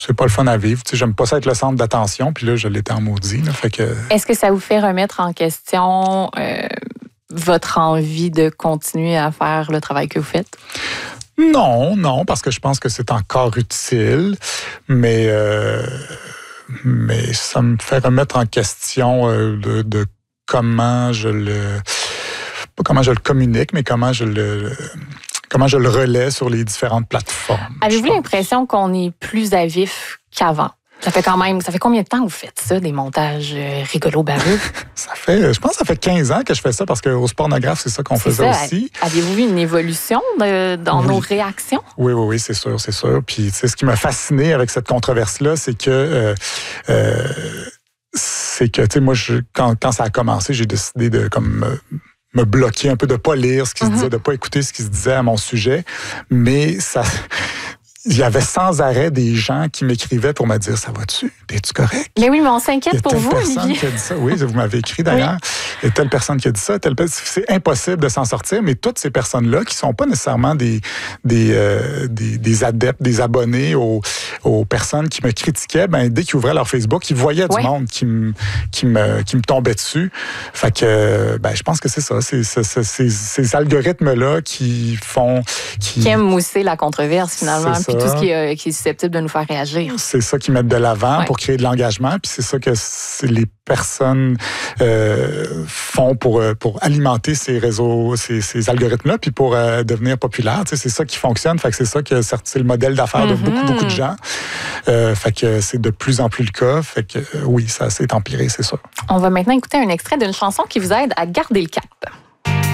c'est pas le fun à vivre. Tu sais, j'aime pas ça être le centre d'attention, puis là, je l'étais en maudit. Là, fait que... Est-ce que ça vous fait remettre en question votre envie de continuer à faire le travail que vous faites? Non, parce que je pense que c'est encore utile, mais ça me fait remettre en question de comment je le... Pas comment je le communique, mais comment je le relais sur les différentes plateformes. Avez-vous l'impression qu'on est plus à vif qu'avant? Ça fait combien de temps que vous faites ça, des montages rigolos baveux? Je pense que ça fait 15 ans que je fais ça parce qu'au Spornographe, c'est ça qu'on faisait aussi. Aviez-vous vu une évolution dans nos réactions? Oui, c'est sûr. Puis, tu sais, ce qui m'a fasciné avec cette controverse-là, c'est que, tu sais, moi, quand ça a commencé, j'ai décidé de, me bloquer un peu, de pas lire ce qui se disait, de pas écouter ce qui se disait à mon sujet. Mais il y avait sans arrêt des gens qui m'écrivaient pour me dire « Ça va-tu? Es-tu correct? » Mais oui, mais on s'inquiète pour vous, Olivier. Il y a telle personne qui a dit ça. Oui, vous m'avez écrit d'ailleurs. Oui. Il y a telle personne qui a dit ça. C'est impossible de s'en sortir, mais toutes ces personnes-là qui sont pas nécessairement des adeptes, des abonnés aux personnes qui me critiquaient, dès qu'ils ouvraient leur Facebook, ils voyaient du monde qui me tombait dessus. Fait que, je pense que c'est ça. Ces algorithmes-là qui aiment mousser la controverse, finalement. Puis tout ce qui est susceptible de nous faire réagir. C'est ça qu'ils mettent de l'avant pour créer de l'engagement. Puis c'est ça que les personnes font pour alimenter ces réseaux, ces algorithmes-là, puis pour devenir populaires. C'est ça qui fonctionne. Fait que c'est ça que c'est le modèle d'affaires de beaucoup de gens. Fait que c'est de plus en plus le cas. Fait que oui, ça s'est empiré, c'est sûr. On va maintenant écouter un extrait d'une chanson qui vous aide à garder le cap.